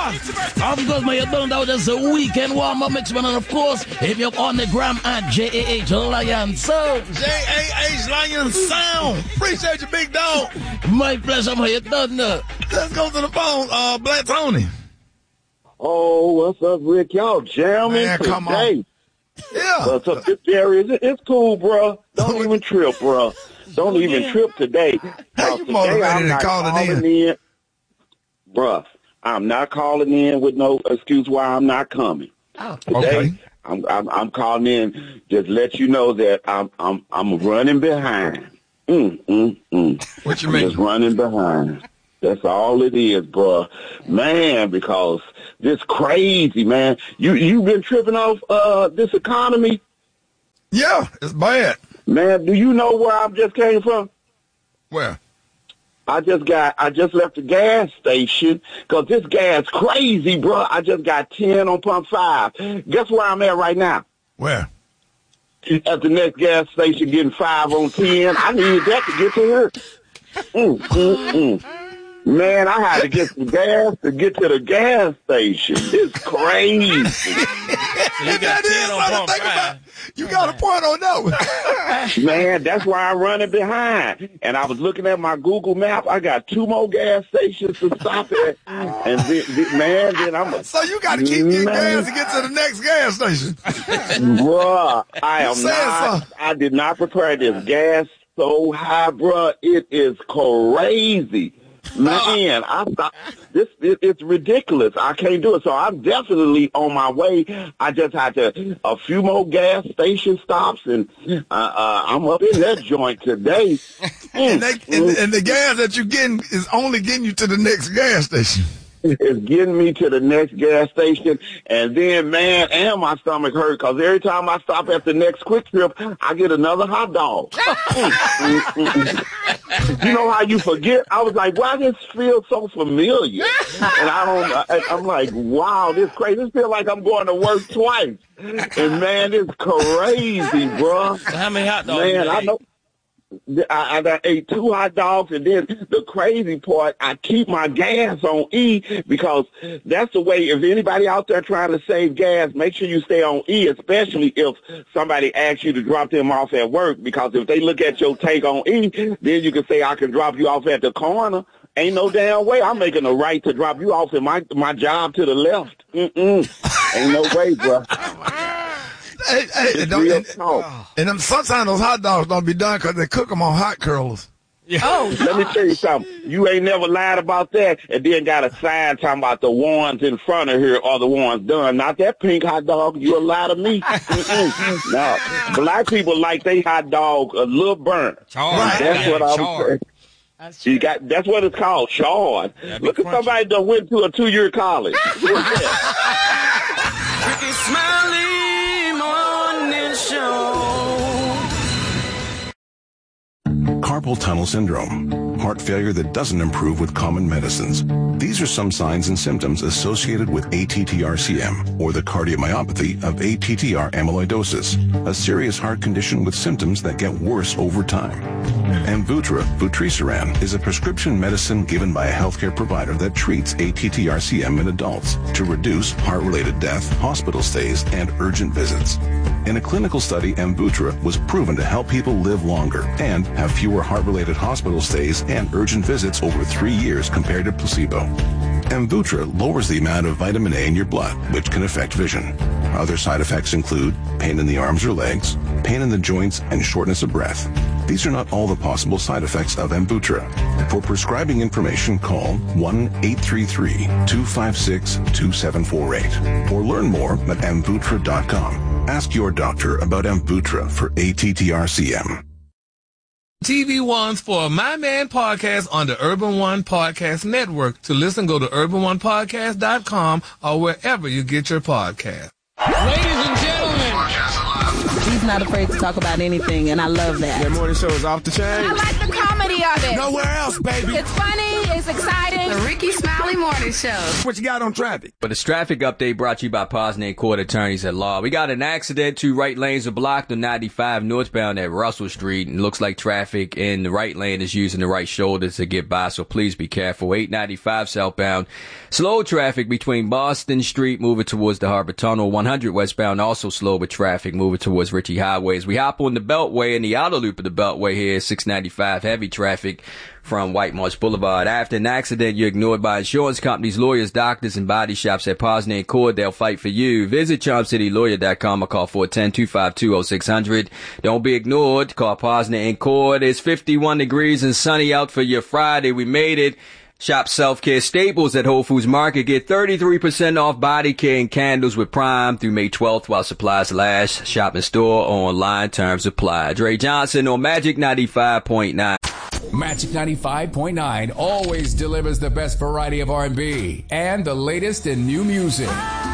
Of course, man, you done that just a weekend warm-up mix, man. And of course, if you're on the gram at JAH Lion Sound. JAH Lion Sound. Appreciate you, big dog. My pleasure, man. You done that. Let's go to the phone, Black Tony. Oh, what's up, Rick? Y'all jamming Man, today. come on. Yeah. What's up, this area? It's cool, bro. Don't even trip, bro. Don't even trip today. How you motivated to call it in? Bruh, I'm not calling in with no excuse why I'm not coming. Oh, today, okay. I'm calling in just let you know that I'm running behind. What you mean? Just running behind. That's all it is, bro. Man, because this crazy, man. You been tripping off this economy? Yeah, it's bad. Man, do you know where I just came from? Where? I just left the gas station because this gas crazy, bro. I just got 10 on pump 5. Guess where I'm at right now? Where? At the next gas station getting 5 on 10. I needed that to get to here. Man, I had to get some gas to get to the gas station. It's crazy. So you got 10 on pump 5. You got a point on that one. Man, that's why I'm running behind. And I was looking at my Google map. I got 2 more gas stations to stop at. And then I'm So you got to keep getting gas to get to the next gas station. Bruh, I did not prepare this gas so high, bruh. It is crazy. Man, I thought it's ridiculous. I can't do it. So I'm definitely on my way. I just had a few more gas station stops, and I'm up in that joint today. And the gas that you're getting is only getting you to the next gas station. It's getting me to the next gas station, and then, man, and my stomach hurt because every time I stop at the next Quick Trip, I get another hot dog. You know how you forget? I was like, why does this feel so familiar? And I'm like, wow, this crazy. This feels like I'm going to work twice. And, man, it's crazy, bro. So how many hot dogs? Man, I know. I ate 2 hot dogs, and then the crazy part, I keep my gas on E because that's the way. If anybody out there trying to save gas, make sure you stay on E, especially if somebody asks you to drop them off at work, because if they look at your tank on E, then you can say, I can drop you off at the corner. Ain't no damn way I'm making a right to drop you off in my job to the left. Ain't no way, bro. And sometimes those hot dogs don't be done because they cook them on hot curlers. Yeah. Oh, let me tell you something. You ain't never lied about that, and then got a sign talking about the ones in front of here are the ones done. Not that pink hot dog. You a lie to me. No, black people like they hot dog a little burnt. Charred. That's what I was saying. That's what it's called, charred. Look at somebody that went to a 2-year college. Ricky Smiley Morning Show. Carpal tunnel syndrome, heart failure that doesn't improve with common medicines. These are some signs and symptoms associated with ATTR-CM, or the cardiomyopathy of ATTR amyloidosis, a serious heart condition with symptoms that get worse over time. Amvuttra, vutrisiran, is a prescription medicine given by a healthcare provider that treats ATTR-CM in adults to reduce heart-related death, hospital stays, and urgent visits. In a clinical study, Amvuttra was proven to help people live longer and have fewer heart-related hospital stays and urgent visits over 3 years compared to placebo. Amvuttra lowers the amount of vitamin A in your blood, which can affect vision. Other side effects include pain in the arms or legs, pain in the joints, and shortness of breath. These are not all the possible side effects of Amvuttra. For prescribing information, call 1-833-256-2748 or learn more at Amvuttra.com. Ask your doctor about Amvuttra for ATTR-CM. TV Ones for My Man Podcast on the Urban One Podcast Network. To listen, go to urbanonepodcast.com or wherever you get your podcast. Ladies and gentlemen. He's not afraid to talk about anything, and I love that. That morning show is off the chain. I like the comedy of it. Nowhere else, baby. It's funny, it's It's exciting. The Ricky Smiley Morning Show. What you got on traffic? But this traffic update brought to you by Posner and Court Attorneys at Law. We got an accident. 2 right lanes are blocked on 95 northbound at Russell Street. And it looks like traffic in the right lane is using the right shoulder to get by, so please be careful. 895 southbound. Slow traffic between Boston Street moving towards the Harbor Tunnel. 100 westbound also slow with traffic moving towards Ritchie Highway. As we hop on the Beltway, in the outer loop of the Beltway here, 695 heavy traffic from White Marsh Boulevard. After an accident, you're ignored by insurance companies, lawyers, doctors, and body shops at Posner and Court. They'll fight for you. Visit CharmCityLawyer.com or call 410-252-0600. Don't be ignored. Call Posner and Court. It's 51 degrees and sunny out for your Friday. We made it. Shop self-care staples at Whole Foods Market. Get 33% off body care and candles with Prime through May 12th while supplies last. Shop in store or online. Terms apply. Dre Johnson on Magic 95.9. Magic 95.9 always delivers the best variety of R&B and the latest in new music.